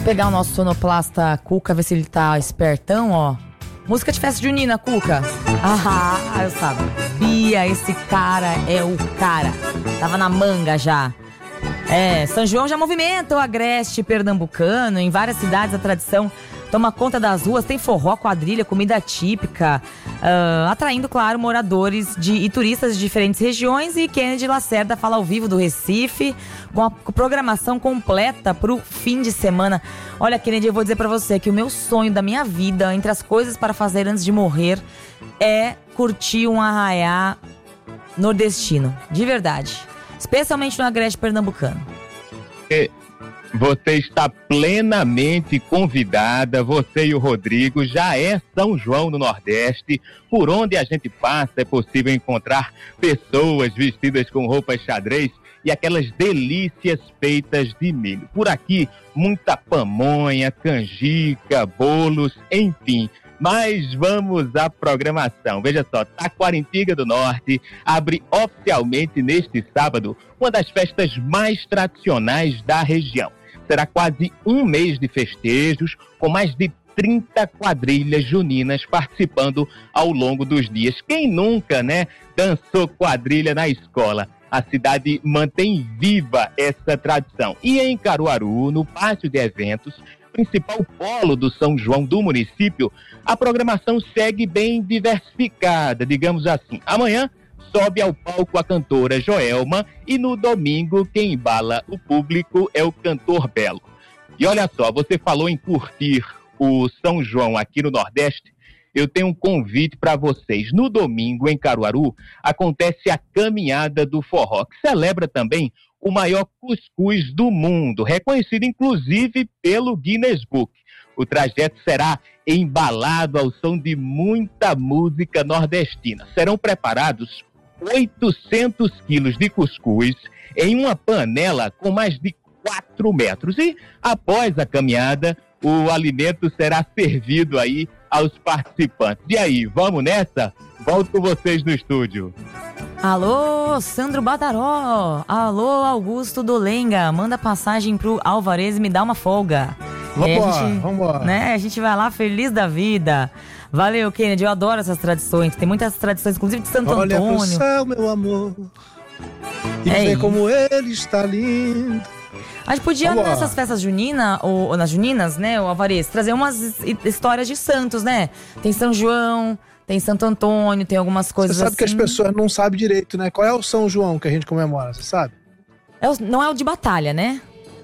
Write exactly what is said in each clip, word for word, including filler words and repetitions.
pegar o nosso sonoplasta Cuca, ver se ele tá espertão, ó. Música de festa junina, Cuca. Ah, eu sabia, esse cara é o cara. Tava na manga já. É, São João já movimenta o agreste pernambucano. Em várias cidades a tradição toma conta das ruas, tem forró, quadrilha, comida típica, uh, atraindo, claro, moradores de, e turistas de diferentes regiões. E Kennedy Lacerda fala ao vivo do Recife, com a programação completa pro fim de semana. Olha, Kennedy, eu vou dizer pra você que o meu sonho da minha vida, entre as coisas para fazer antes de morrer, é curtir um arraiá nordestino, de verdade. Especialmente no agreste pernambucano. É. Você está plenamente convidada, você e o Rodrigo, já é São João no Nordeste. Por onde a gente passa é possível encontrar pessoas vestidas com roupas xadrez e aquelas delícias feitas de milho. Por aqui, muita pamonha, canjica, bolos, enfim. Mas vamos à programação. Veja só, Taquarintiga do Norte abre oficialmente neste sábado uma das festas mais tradicionais da região. Será quase um mês de festejos, com mais de trinta quadrilhas juninas participando ao longo dos dias. Quem nunca, né, dançou quadrilha na escola? A cidade mantém viva essa tradição. E em Caruaru, no pátio de eventos, principal polo do São João do município, a programação segue bem diversificada, digamos assim. Amanhã sobe ao palco a cantora Joelma e no domingo quem embala o público é o cantor Belo. E olha só, você falou em curtir o São João aqui no Nordeste. Eu tenho um convite para vocês. No domingo, em Caruaru, acontece a Caminhada do Forró, que celebra também o maior cuscuz do mundo, reconhecido inclusive pelo Guinness Book. O trajeto será embalado ao som de muita música nordestina. Serão preparados oitocentos quilos de cuscuz em uma panela com mais de quatro metros. E após a caminhada, o alimento será servido aí aos participantes. E aí, vamos nessa? Volto com vocês no estúdio. Alô, Sandro Badaró. Alô, Augusto Dolenga. Manda passagem pro Alvarez e me dá uma folga. Vambora, é, vambora. Né, a gente vai lá feliz da vida. Valeu, Kennedy, eu adoro essas tradições. Tem muitas tradições, inclusive de Santo Olha Antônio. Olha pro céu, meu amor, e é vê como ele está lindo. A gente podia, Vambora. Nessas festas juninas, ou, ou nas juninas, né, o Alvarez, trazer umas histórias de santos, né? Tem São João, tem Santo Antônio, tem algumas coisas assim. Você sabe assim. que as pessoas não sabem direito, né? Qual é o São João que a gente comemora, você sabe? É o, não é o de batalha, né?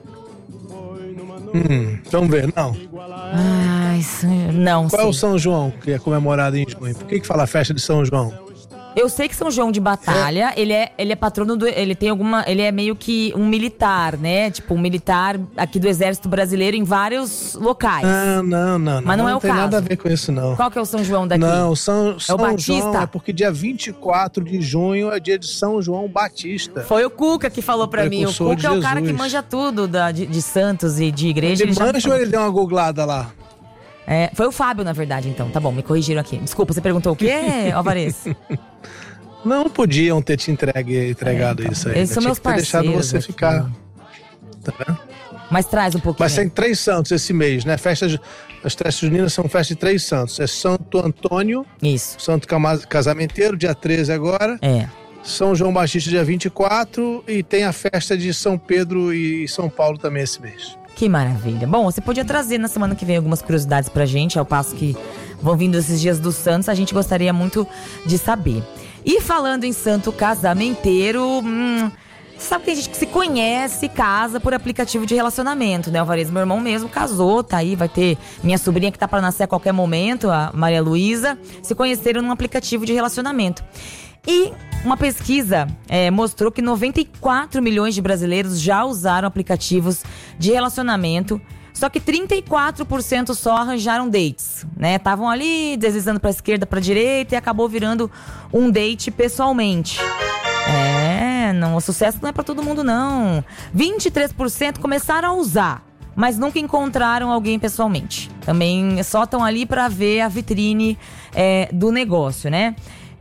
Hum, vamos ver, não. Ai, não Qual sei. é o São João que é comemorado em junho? Por que que fala festa de São João? Eu sei que São João de Batalha, é. ele é ele é patrono do, ele tem alguma, ele é meio que um militar, né? Tipo, um militar aqui do Exército Brasileiro em vários locais. Ah, não, não, não. Mas não, não é o tem caso. nada a ver com isso, não. Qual que é o São João daqui? Não, São, São é o Batista? João é porque dia vinte e quatro de junho é dia de São João Batista. Foi o Cuca que falou pra mim. O Cuca é o cara que manja tudo da, de, de santos e de igreja. Ele, ele manja ou ele deu uma googlada lá? É, foi o Fábio, na verdade, então. Tá bom, me corrigiram aqui. Desculpa, você perguntou o quê, Alvarez? Não podiam ter te entregue, entregado é, então, isso aí. Eles são meus parceiros. Ter deixado você aqui. ficar. Tá vendo? Mas traz um pouquinho. Mas tem três santos esse mês, né? Festas, as festas juninas são festas de três santos. É Santo Antônio. Isso. Santo Casamenteiro, dia treze agora. É. São João Batista, dia vinte e quatro. E tem a festa de São Pedro e São Paulo também esse mês. Que maravilha. Bom, você podia trazer na semana que vem algumas curiosidades pra gente, ao passo que vão vindo esses dias dos santos. A gente gostaria muito de saber. E falando em santo casamenteiro, hum, sabe que a gente se conhece, casa por aplicativo de relacionamento, né? O Alvarez, meu irmão mesmo, casou, tá aí, vai ter minha sobrinha que tá pra nascer a qualquer momento, a Maria Luísa, se conheceram num aplicativo de relacionamento. E uma pesquisa é, mostrou que noventa e quatro milhões de brasileiros já usaram aplicativos de relacionamento. Só que trinta e quatro por cento só arranjaram dates, né? Estavam ali deslizando pra esquerda, pra direita e acabou virando um date pessoalmente. É, não, o sucesso não é pra todo mundo, não. vinte e três por cento começaram a usar, mas nunca encontraram alguém pessoalmente. Também só estão ali pra ver a vitrine é, do negócio, né?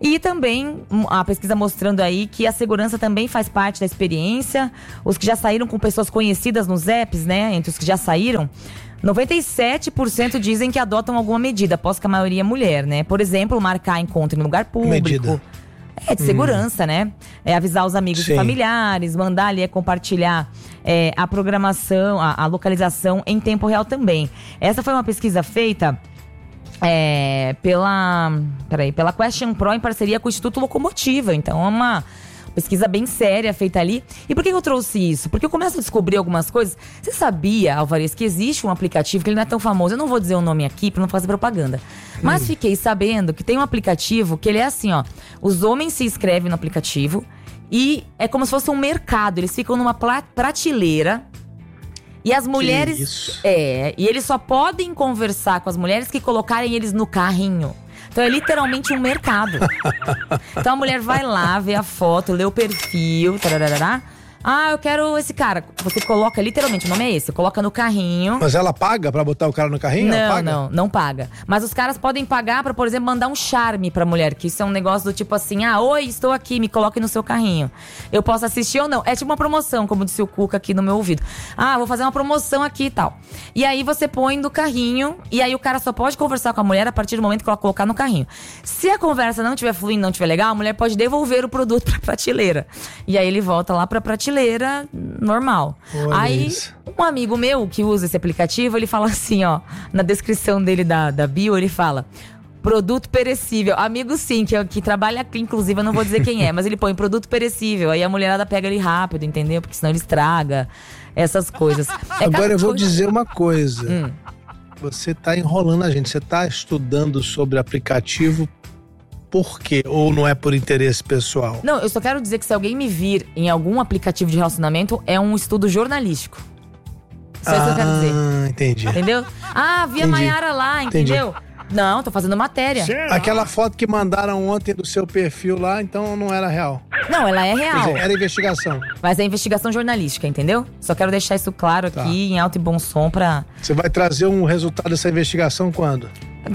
E também a pesquisa mostrando aí que a segurança também faz parte da experiência. Os que já saíram com pessoas conhecidas nos apps, né? Entre os que já saíram, noventa e sete por cento dizem que adotam alguma medida, após que a maioria é mulher, né? Por exemplo, marcar encontro em lugar público. Medida. É de segurança, hum. né? É avisar os amigos Sim. e familiares, mandar ali, é compartilhar é, a programação, a, a localização em tempo real também. Essa foi uma pesquisa feita é, pela, peraí, pela Question Pro em parceria com o Instituto Locomotiva. Então é uma pesquisa bem séria feita ali. E por que eu trouxe isso? Porque eu começo a descobrir algumas coisas. Você sabia, Alvarez, que existe um aplicativo que ele não é tão famoso? Eu não vou dizer o nome aqui pra não fazer propaganda. Mas hum. fiquei sabendo que tem um aplicativo que ele é assim, ó. Os homens se inscrevem no aplicativo e é como se fosse um mercado. Eles ficam numa prateleira e as mulheres… Isso. É, e eles só podem conversar com as mulheres que colocarem eles no carrinho. Então é literalmente um mercado. Então a mulher vai lá, vê a foto, lê o perfil, tararará. Ah, eu quero esse cara. Você coloca, literalmente, o nome é esse, coloca no carrinho. Mas ela paga pra botar o cara no carrinho? Não, ela paga? não, não paga. Mas os caras podem pagar pra, por exemplo, mandar um charme pra mulher. Que isso é um negócio do tipo assim, ah, oi, estou aqui, me coloque no seu carrinho. Eu posso assistir ou não. É tipo uma promoção, como disse o Cuca aqui no meu ouvido. Ah, vou fazer uma promoção aqui e tal. E aí você põe no carrinho, e aí o cara só pode conversar com a mulher a partir do momento que ela colocar no carrinho. Se a conversa não estiver fluindo, não estiver legal, a mulher pode devolver o produto pra prateleira. E aí ele volta lá pra prateleira normal. Olha aí, isso. Um amigo meu que usa esse aplicativo, ele fala assim, ó, na descrição dele da, da bio, ele fala: produto perecível. Amigo sim, que, que trabalha aqui, inclusive, eu não vou dizer quem é, mas ele põe produto perecível. Aí a mulherada pega ele rápido, entendeu? Porque senão ele estraga essas coisas. É Agora eu vou coisa... dizer uma coisa. Hum. Você tá enrolando a gente. Você tá estudando sobre aplicativo por quê? Ou não é por interesse pessoal? Não, eu só quero dizer que se alguém me vir em algum aplicativo de relacionamento, é um estudo jornalístico. Só ah, isso que eu quero dizer. Ah, entendi. Entendeu? Ah, vi a Maiara lá, entendeu? Entendi. Não, tô fazendo matéria. Aquela foto que mandaram ontem do seu perfil lá, então não era real. Não, ela é real. Dizer, era investigação. Mas é investigação jornalística, entendeu? Só quero deixar isso claro aqui, tá, em alto e bom som pra… Você vai trazer um resultado dessa investigação quando?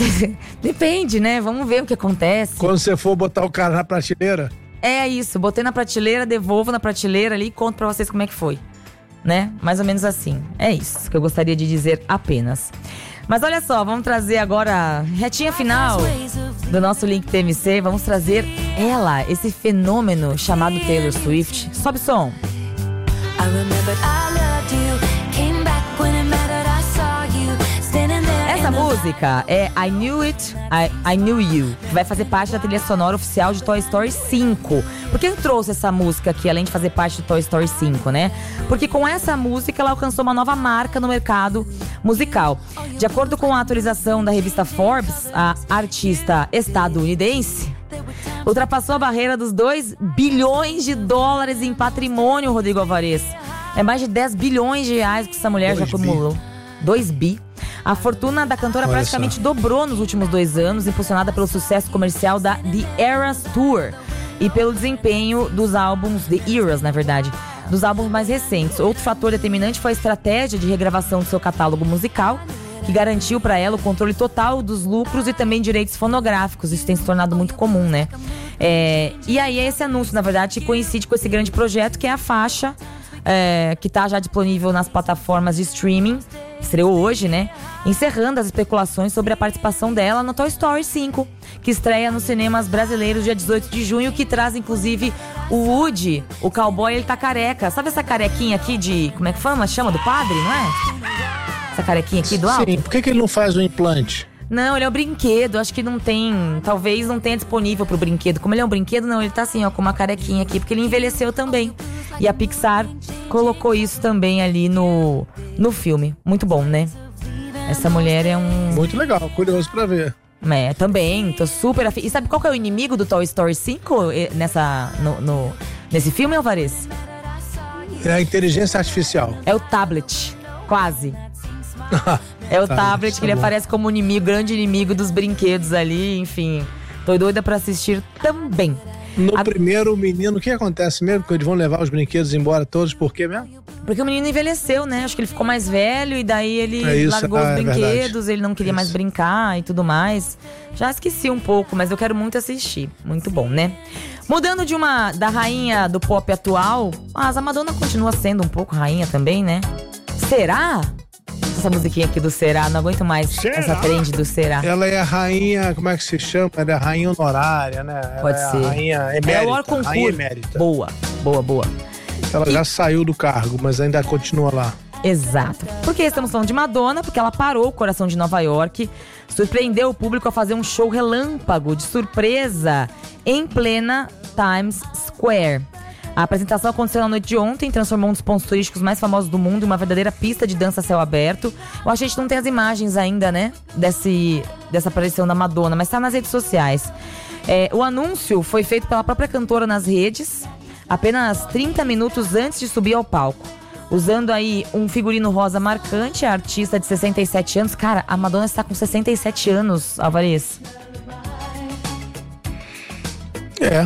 Depende, né? Vamos ver o que acontece. Quando você for botar o cara na prateleira? É isso, botei na prateleira, devolvo na prateleira ali e conto pra vocês como é que foi. Né? Mais ou menos assim. É isso que eu gostaria de dizer apenas. Mas olha só, vamos trazer agora a retinha final do nosso Link T M C. Vamos trazer ela, esse fenômeno chamado Taylor Swift. Sobe o som. Essa música é I Knew It, I, I Knew You, que vai fazer parte da trilha sonora oficial de Toy Story cinco. Por que eu trouxe essa música aqui, além de fazer parte de Toy Story cinco, né? Porque com essa música ela alcançou uma nova marca no mercado musical. De acordo com a atualização da revista Forbes, a artista estadunidense ultrapassou a barreira dos dois bilhões de dólares em patrimônio, Rodrigo Alvarez. É mais de dez bilhões de reais que essa mulher já acumulou. dois bi. A fortuna da cantora Olha praticamente só. dobrou nos últimos dois anos, impulsionada pelo sucesso comercial da The Eras Tour e pelo desempenho dos álbuns, The Eras, na verdade, dos álbuns mais recentes. Outro fator determinante foi a estratégia de regravação do seu catálogo musical, que garantiu para ela o controle total dos lucros e também direitos fonográficos. Isso tem se tornado muito comum, né? É, e aí esse anúncio, na verdade, coincide com esse grande projeto, que é a faixa é, que está já disponível nas plataformas de streaming. Estreou hoje, né? Encerrando as especulações sobre a participação dela no Toy Story cinco, que estreia nos cinemas brasileiros dia dezoito de junho, que traz, inclusive, o Woody, o cowboy, ele tá careca. Sabe essa carequinha aqui de… como é que fama? Chama do padre, não é? Essa carequinha aqui do alto? Sim, por que, que ele não faz o implante? Não, ele é um brinquedo, acho que não tem… talvez não tenha disponível pro brinquedo. Como ele é um brinquedo, não, ele tá assim, ó, com uma carequinha aqui, porque ele envelheceu também. E a Pixar colocou isso também ali no, no filme. Muito bom, né? Essa mulher é um… muito legal, curioso pra ver. É, também, tô super afim. E sabe qual que é o inimigo do Toy Story cinco nessa, no, no, nesse filme, Alvarez? É a inteligência artificial. É o tablet, quase. É o tá, tablet, tá que ele bom. Aparece como inimigo, grande inimigo dos brinquedos ali, enfim. Tô doida pra assistir também. No a... primeiro, o menino, o que acontece mesmo? Que eles vão levar os brinquedos embora todos, por quê mesmo? Porque o menino envelheceu, né? Acho que ele ficou mais velho e daí ele é isso, largou ah, os é brinquedos, verdade. ele não queria Isso. mais brincar e tudo mais. Já esqueci um pouco, mas eu quero muito assistir. Muito bom, né? Mudando de uma da rainha do pop atual, mas a Madonna continua sendo um pouco rainha também, né? Será? Essa musiquinha aqui do Será, não aguento mais Será? essa trend do Será. Ela é a rainha, como é que se chama? Ela é a rainha honorária, né? Ela Pode é ser. a rainha emérita. É o maior concurso. Rainha emérita. Boa, boa, boa. Ela e... já saiu do cargo, mas ainda continua lá. Exato. Por que estamos falando de Madonna? Porque ela parou o coração de Nova York, surpreendeu o público a fazer um show relâmpago de surpresa em plena Times Square. A apresentação aconteceu na noite de ontem, transformou um dos pontos turísticos mais famosos do mundo em uma verdadeira pista de dança a céu aberto. Eu acho que a gente não tem as imagens ainda, né, desse, dessa aparição da Madonna, mas tá nas redes sociais. É, o anúncio foi feito pela própria cantora nas redes, apenas trinta minutos antes de subir ao palco. Usando aí um figurino rosa marcante, a artista de sessenta e sete anos. Cara, a Madonna está com sessenta e sete anos, Alvarez. É.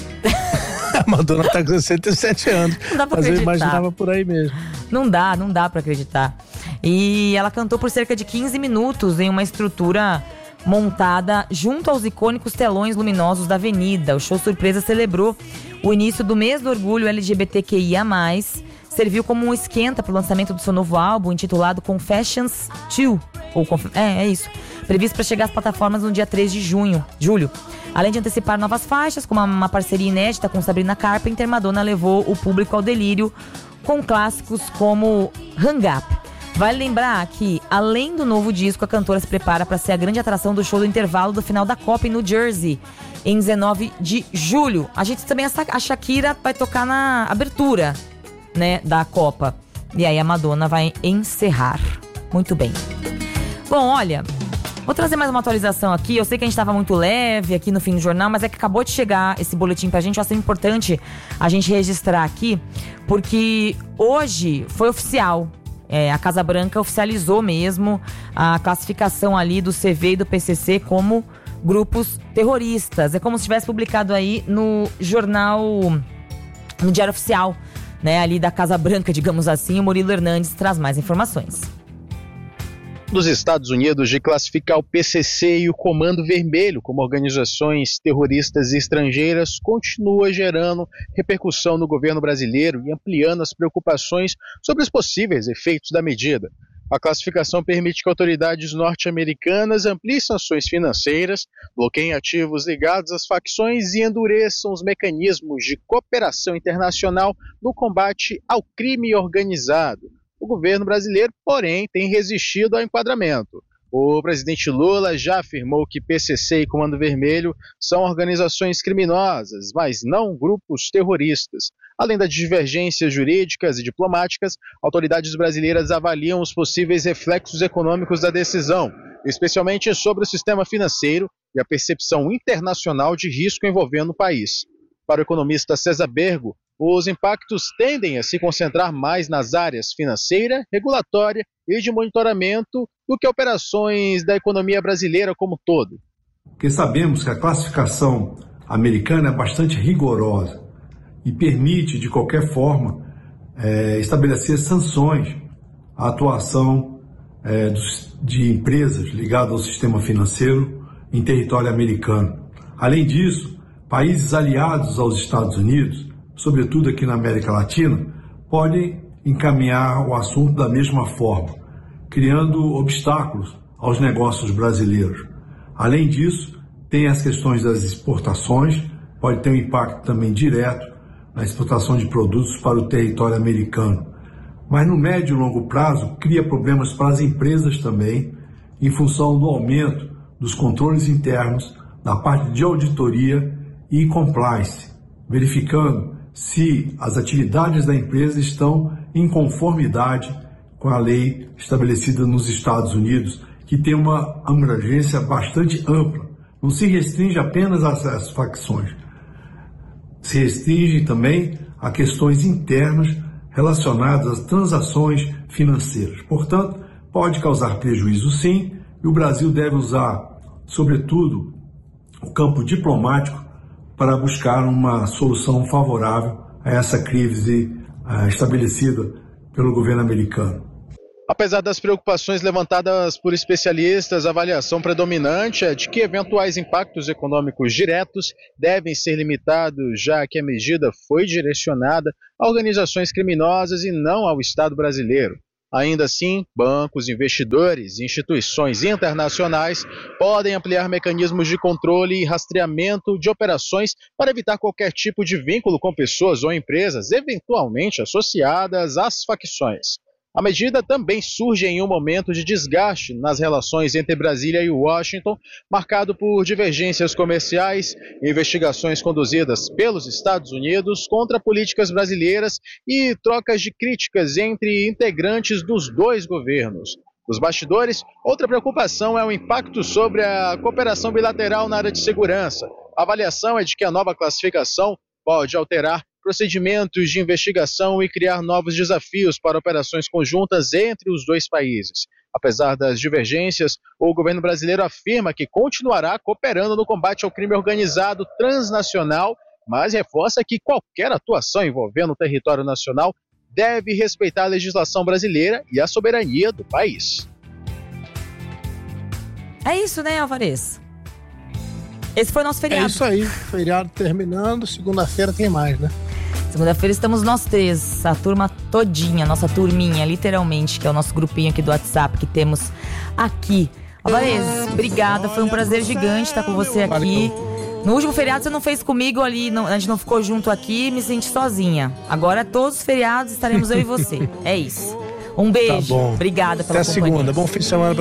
A Madonna tá com sessenta e sete anos. Não dá pra Mas acreditar. eu imaginava por aí mesmo. Não dá, não dá pra acreditar. E ela cantou por cerca de quinze minutos em uma estrutura montada junto aos icônicos telões luminosos da avenida. O show surpresa celebrou o início do mês do orgulho L G B T Q I A mais, serviu como um esquenta para o lançamento do seu novo álbum intitulado Confessions dois. Ou Conf... É, é isso. Previsto para chegar às plataformas no dia três de junho, julho. Além de antecipar novas faixas, como uma parceria inédita com Sabrina Carpenter, Madonna levou o público ao delírio com clássicos como Hang Up. Vale lembrar que, além do novo disco, a cantora se prepara para ser a grande atração do show do intervalo do final da Copa em New Jersey, em dezenove de julho. A gente também, a Shakira vai tocar na abertura, né, da Copa. E aí a Madonna vai encerrar. Muito bem. Bom, olha, vou trazer mais uma atualização aqui. Eu sei que a gente estava muito leve aqui no fim do jornal, mas é que acabou de chegar esse boletim pra gente. Eu acho importante a gente registrar aqui, porque hoje foi oficial. É, a Casa Branca oficializou mesmo a classificação ali do C V e do P C C como grupos terroristas. É como se tivesse publicado aí no jornal, no Diário Oficial, né, ali da Casa Branca, digamos assim. O Murilo Hernandes traz mais informações. Dos Estados Unidos de classificar o P C C e o Comando Vermelho como organizações terroristas estrangeiras continua gerando repercussão no governo brasileiro e ampliando as preocupações sobre os possíveis efeitos da medida. A classificação permite que autoridades norte-americanas ampliem sanções financeiras, bloqueiem ativos ligados às facções e endureçam os mecanismos de cooperação internacional no combate ao crime organizado. O governo brasileiro, porém, tem resistido ao enquadramento. O presidente Lula já afirmou que P C C e Comando Vermelho são organizações criminosas, mas não grupos terroristas. Além das divergências jurídicas e diplomáticas, autoridades brasileiras avaliam os possíveis reflexos econômicos da decisão, especialmente sobre o sistema financeiro e a percepção internacional de risco envolvendo o país. Para o economista César Bergo, os impactos tendem a se concentrar mais nas áreas financeira, regulatória e de monitoramento do que operações da economia brasileira como um todo. Porque sabemos que a classificação americana é bastante rigorosa e permite, de qualquer forma, é, estabelecer sanções à atuação é, dos, de empresas ligadas ao sistema financeiro em território americano. Além disso, países aliados aos Estados Unidos, sobretudo aqui na América Latina, podem encaminhar o assunto da mesma forma, criando obstáculos aos negócios brasileiros. Além disso, tem as questões das exportações, pode ter um impacto também direto na exportação de produtos para o território americano. Mas no médio e longo prazo, cria problemas para as empresas também, em função do aumento dos controles internos, da parte de auditoria e compliance, verificando se as atividades da empresa estão em conformidade com a lei estabelecida nos Estados Unidos, que tem uma abrangência bastante ampla. Não se restringe apenas às facções, se restringe também a questões internas relacionadas às transações financeiras. Portanto, pode causar prejuízo sim, e o Brasil deve usar, sobretudo, o campo diplomático para buscar uma solução favorável a essa crise uh, estabelecida pelo governo americano. Apesar das preocupações levantadas por especialistas, a avaliação predominante é de que eventuais impactos econômicos diretos devem ser limitados, já que a medida foi direcionada a organizações criminosas e não ao Estado brasileiro. Ainda assim, bancos, investidores e instituições internacionais podem ampliar mecanismos de controle e rastreamento de operações para evitar qualquer tipo de vínculo com pessoas ou empresas eventualmente associadas às facções. A medida também surge em um momento de desgaste nas relações entre Brasília e Washington, marcado por divergências comerciais, investigações conduzidas pelos Estados Unidos contra políticas brasileiras e trocas de críticas entre integrantes dos dois governos. Nos bastidores, outra preocupação é o impacto sobre a cooperação bilateral na área de segurança. A avaliação é de que a nova classificação pode alterar procedimentos de investigação e criar novos desafios para operações conjuntas entre os dois países. Apesar das divergências, o governo brasileiro afirma que continuará cooperando no combate ao crime organizado transnacional, mas reforça que qualquer atuação envolvendo o território nacional deve respeitar a legislação brasileira e a soberania do país. É isso, né, Alvarez? Esse foi o nosso feriado. É isso aí, feriado terminando, segunda-feira tem mais, né? Segunda-feira estamos nós três, a turma todinha, nossa turminha, literalmente, que é o nosso grupinho aqui do WhatsApp que temos aqui. Alvarez, obrigada, foi um prazer gigante estar com você aqui. No último feriado você não fez comigo ali, não, a gente não ficou junto aqui, me senti sozinha. Agora todos os feriados estaremos eu e você, é isso. Um beijo, tá bom. Obrigada pela Até companhia. segunda, bom fim de semana pra